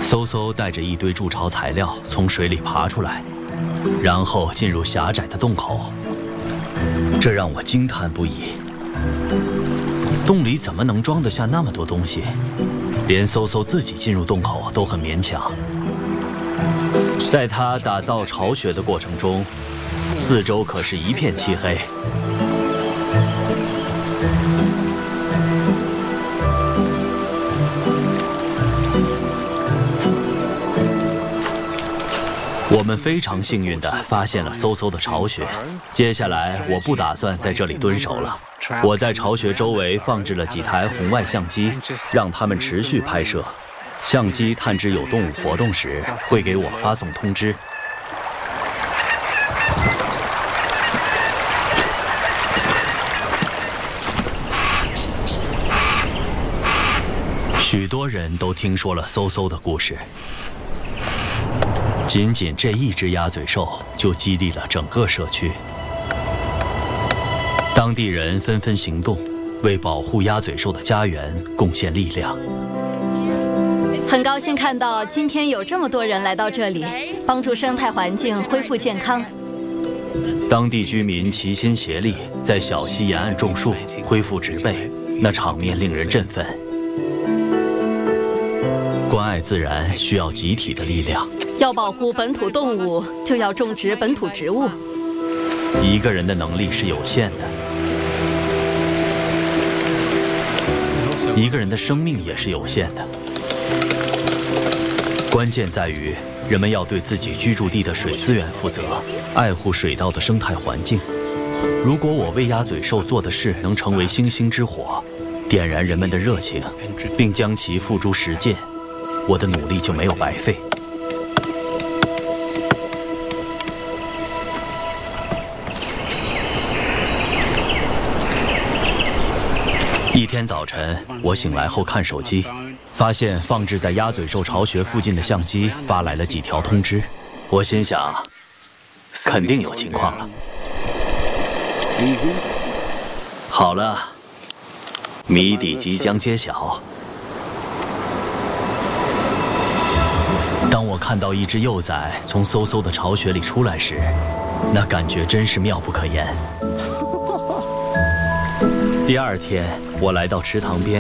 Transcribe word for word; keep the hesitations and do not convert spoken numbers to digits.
嗖嗖带着一堆筑巢材料从水里爬出来，然后进入狭窄的洞口。这让我惊叹不已。洞里怎么能装得下那么多东西？连嗖嗖自己进入洞口都很勉强。在他打造巢穴的过程中，四周可是一片漆黑。 我们非常幸运地发现了嗖嗖的巢穴。接下来，我不打算在这里蹲守了。我在巢穴周围放置了几台红外相机，让它们持续拍摄。相机探知有动物活动时，会给我发送通知。许多人都听说了嗖嗖的故事。 仅仅这一只鸭嘴兽就激励了整个社区，当地人纷纷行动，为保护鸭嘴兽的家园贡献力量。 很高兴看到今天有这么多人来到这里，帮助生态环境恢复健康。 当地居民齐心协力，在小溪沿岸种树，恢复植被，那场面令人振奋。关爱自然需要集体的力量。 要保护本土动物，就要种植本土植物。 一个人的能力是有限的，一个人的生命也是有限的。关键在于，人们要对自己居住地的水资源负责，爱护水稻的生态环境。如果我为鸭嘴兽做的事能成为星星之火，点燃人们的热情，并将其付诸实践，我的努力就没有白费。 一天早晨，我醒来后看手机，发现放置在鸭嘴兽巢穴附近的相机发来了几条通知。我心想，肯定有情况了。好了，谜底即将揭晓。当我看到一只幼崽从嗖嗖的巢穴里出来时，那感觉真是妙不可言。第二天，我来到池塘边。